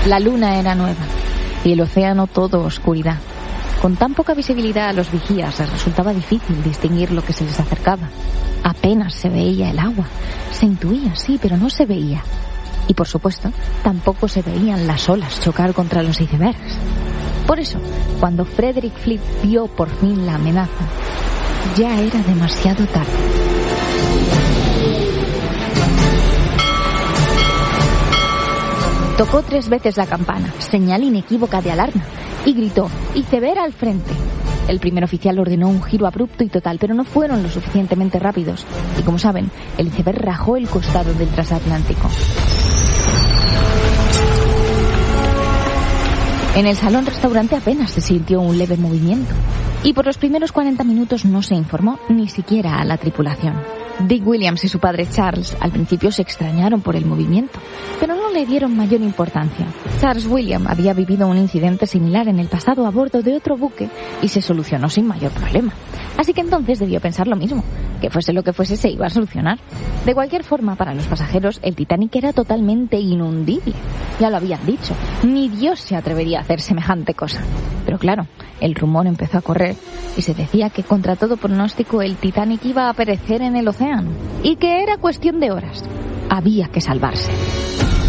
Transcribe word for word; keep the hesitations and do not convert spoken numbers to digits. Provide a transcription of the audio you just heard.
La luna era nueva y el océano todo oscuridad. Con tan poca visibilidad a los vigías les resultaba difícil distinguir lo que se les acercaba. Apenas se veía el agua. Se intuía, sí, pero no se veía. Y por supuesto, tampoco se veían las olas chocar contra los icebergs. Por eso, cuando Frederick Fleet vio por fin la amenaza, ya era demasiado tarde. Tocó tres veces la campana, señal inequívoca de alarma, y gritó: «Iceberg al frente». El primer oficial ordenó un giro abrupto y total, pero no fueron lo suficientemente rápidos. Y como saben, el iceberg rajó el costado del transatlántico. En el salón-restaurante apenas se sintió un leve movimiento. Y por los primeros cuarenta minutos no se informó ni siquiera a la tripulación. Dick Williams y su padre Charles al principio se extrañaron por el movimiento, pero no le dieron mayor importancia. Charles William había vivido un incidente similar en el pasado a bordo de otro buque y se solucionó sin mayor problema. Así que entonces debió pensar lo mismo, que fuese lo que fuese se iba a solucionar. De cualquier forma, para los pasajeros, el Titanic era totalmente inundible. Ya lo habían dicho, ni Dios se atrevería a hacer semejante cosa. Pero claro, el rumor empezó a correr y se decía que contra todo pronóstico el Titanic iba a perecer en el océano y que era cuestión de horas. Había que salvarse.